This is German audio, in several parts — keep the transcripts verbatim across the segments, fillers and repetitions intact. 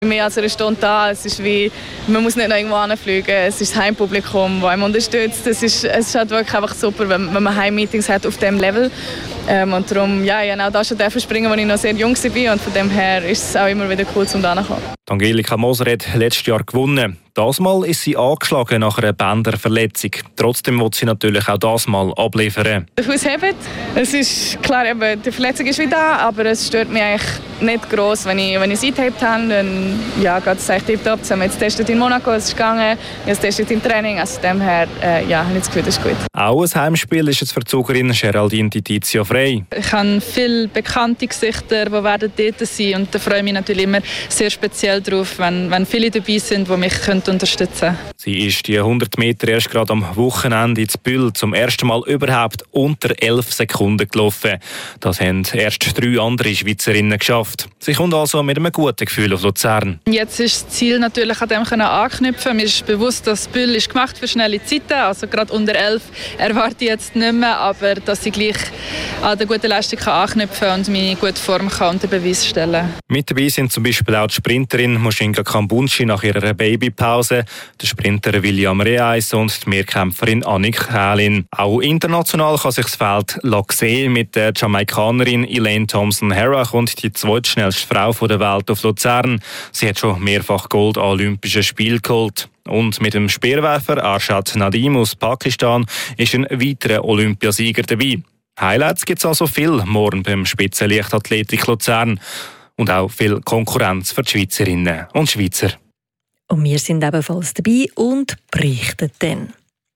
Mehr als eine Stunde da, es ist wie, man muss nicht noch irgendwo hinfliegen, es ist das Heimpublikum, das einem unterstützt. Es ist, es ist halt wirklich einfach super, wenn, wenn man Heimmeetings hat auf diesem Level. Ähm, und darum, ja, ich auch da schon springen, als ich noch sehr jung war und von dem her ist es auch immer wieder cool, um da zu kommen. Angelika Moser hat letztes Jahr gewonnen. Das Mal ist sie angeschlagen nach einer Bänderverletzung. Trotzdem will sie natürlich auch das Mal abliefern. Der Fuß hebt. Es ist klar, eben, die Verletzung ist wieder da, aber es stört mich eigentlich nicht gross. Wenn ich, wenn ich es eingehebt habe, dann ja, geht es eigentlich tiptop. Das haben wir jetzt getestet in Monaco, es ist gegangen. Ich habe es getestet im Training, also von dem her äh, ja, habe ich das Gefühl, das ist gut. Auch ein Heimspiel ist es für die Zugerin Geraldine Di Tizio frei. Ich habe viele bekannte Gesichter, die werden dort sein und da freue ich mich natürlich immer sehr speziell darauf, wenn, wenn viele dabei sind, die mich unterstützen können. Sie ist die hundert Meter erst gerade am Wochenende in Bühl zum ersten Mal überhaupt unter elf Sekunden gelaufen. Das haben erst drei andere Schweizerinnen geschafft. Sie kommt also mit einem guten Gefühl auf Luzern. Jetzt ist das Ziel natürlich an dem anknüpfen. Mir ist bewusst, dass Bühl ist gemacht für schnelle Zeiten, also gerade unter elf erwarte ich jetzt nicht mehr, aber dass ich gleich an der guten Leistung anknüpfen kann und meine gute Form kann unter Beweis stellen kann. Mit dabei sind zum Beispiel auch die Sprinterin Mushinga Kambunchi nach ihrer Babypause, der Sprinter William Reis und die Mehrkämpferin Annik Hählin. Auch international kann sich das Feld sehen. Mit der Jamaikanerin Elaine Thompson-Herach und die zweitschnellste Frau der Welt auf Luzern. Sie hat schon mehrfach Gold an Olympischen Spielen geholt. Und mit dem Speerwerfer Arshad Nadim aus Pakistan ist ein weiterer Olympiasieger dabei. Highlights gibt es also viel morgen beim Spitzenleichtathletik Luzern. Und auch viel Konkurrenz für die Schweizerinnen und Schweizer. Und wir sind ebenfalls dabei und berichten dann.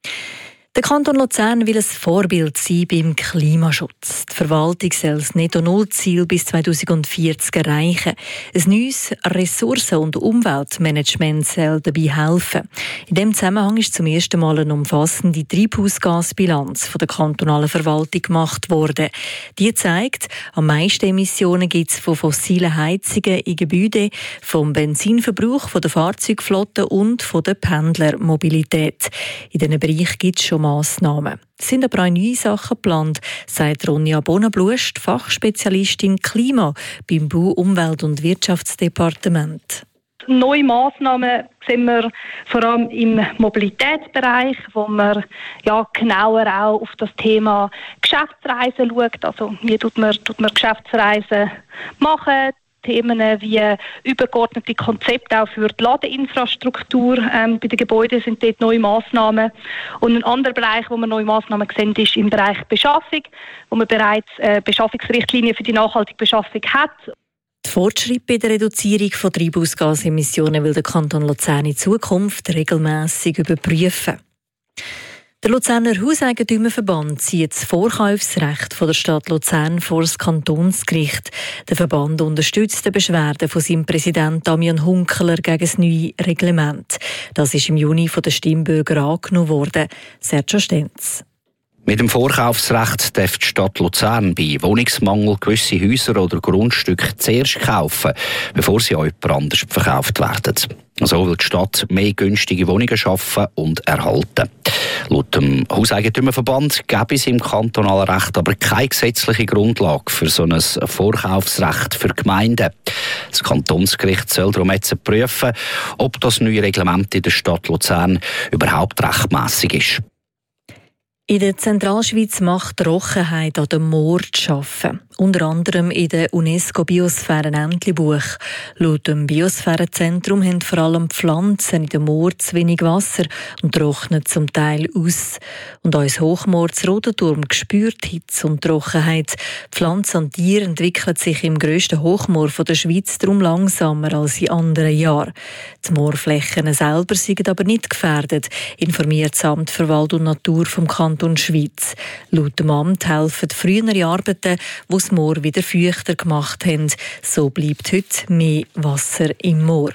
Der Kanton Luzern will ein Vorbild sein beim Klimaschutz. Die Verwaltung soll das Netto-Null-Ziel bis zweitausendvierzig erreichen. Ein neues Ressourcen- und Umweltmanagement soll dabei helfen. In diesem Zusammenhang ist zum ersten Mal eine umfassende Treibhausgasbilanz von der kantonalen Verwaltung gemacht worden. Die zeigt, am meisten Emissionen gibt es von fossilen Heizungen in Gebäuden, vom Benzinverbrauch, von der Fahrzeugflotte und von der Pendlermobilität. In diesen Bereichen gibt es schon Massnahmen. Es sind aber auch neue Sachen geplant, sagt Ronja Bonenblust, Fachspezialistin Klima beim Bau-, Umwelt- und Wirtschaftsdepartement. Neue Massnahmen sehen wir vor allem im Mobilitätsbereich, wo man ja, genauer auch auf das Thema Geschäftsreisen schaut. Also wie tut man, tut man Geschäftsreisen machen? Themen wie übergeordnete Konzepte auch für die Ladeinfrastruktur ähm, bei den Gebäuden sind dort neue Massnahmen. Und ein anderer Bereich, wo wir neue Massnahmen sehen, ist im Bereich Beschaffung, wo man bereits äh, Beschaffungsrichtlinien für die nachhaltige Beschaffung hat. Die Fortschritte bei der Reduzierung von Treibhausgasemissionen will der Kanton Luzern in Zukunft regelmässig überprüfen. Der Luzerner Hauseigentümerverband zieht das Vorkaufsrecht von der Stadt Luzern vor das Kantonsgericht. Der Verband unterstützt die Beschwerde von seinem Präsidenten Damian Hunkeler gegen das neue Reglement. Das ist im Juni von den Stimmbürgern angenommen worden. Sergio Stenz. Mit dem Vorkaufsrecht darf die Stadt Luzern bei Wohnungsmangel gewisse Häuser oder Grundstücke zuerst kaufen, bevor sie an jemand anders verkauft werden. So will die Stadt mehr günstige Wohnungen schaffen und erhalten. Laut dem Hauseigentümerverband gäbe es im kantonalen Recht aber keine gesetzliche Grundlage für so ein Vorkaufsrecht für Gemeinden. Das Kantonsgericht soll darum jetzt prüfen, ob das neue Reglement in der Stadt Luzern überhaupt rechtmäßig ist. In der Zentralschweiz macht Trockenheit an dem Moor zu arbeiten. Unter anderem in der UNESCO-Biosphären-Entlebuch. Laut dem Biosphärenzentrum haben vor allem Pflanzen in dem Moor zu wenig Wasser und trocknen zum Teil aus. Und unser Hochmoor zu Rodenturm spürt Hitze und Trockenheit. Pflanzen und Tiere entwickeln sich im grössten Hochmoor der Schweiz darum langsamer als in anderen Jahren. Die Moorflächen selber sind aber nicht gefährdet, informiert das Amt für Wald und Natur vom Kanton Schweiz. Laut dem Amt helfen frühere Arbeiten, die das Moor wieder feuchter gemacht haben. So bleibt heute mehr Wasser im Moor.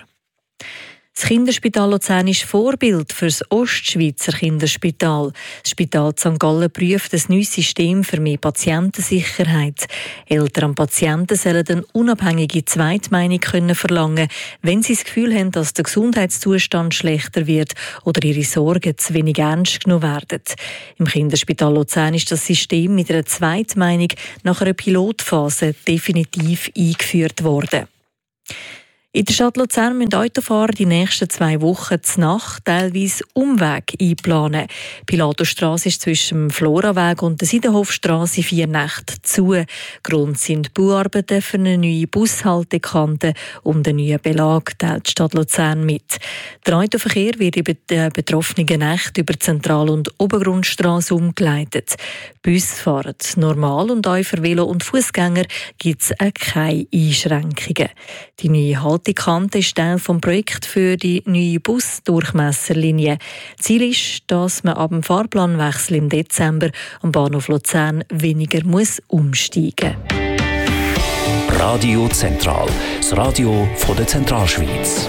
Das Kinderspital Luzern ist Vorbild für das Ostschweizer Kinderspital. Das Spital Sankt Gallen prüft ein neues System für mehr Patientensicherheit. Eltern und Patienten sollen eine unabhängige Zweitmeinung können verlangen, wenn sie das Gefühl haben, dass der Gesundheitszustand schlechter wird oder ihre Sorgen zu wenig ernst genommen werden. Im Kinderspital Luzern ist das System mit einer Zweitmeinung nach einer Pilotphase definitiv eingeführt worden. In der Stadt Luzern müssen Autofahrer die nächsten zwei Wochen zur Nacht teilweise Umweg einplanen. Pilatusstrasse ist zwischen dem Floraweg und der Siedenhofstrasse vier Nächte zu. Grund sind Bauarbeiten für eine neue Bushaltekante und einen neuen Belag, teilt die Stadt Luzern mit. Der Autoverkehr wird über die betroffenen Nächte über die Zentral- und Obergrundstrasse umgeleitet. Busse fahren normal und auch für Velo- und Fußgänger gibt es keine Einschränkungen. Die neue Haltekante ist Teil des Projekts für die neue Busdurchmesserlinie. Ziel ist, dass man ab dem Fahrplanwechsel im Dezember am Bahnhof Luzern weniger muss umsteigen muss. Radio Zentral, das Radio von der Zentralschweiz.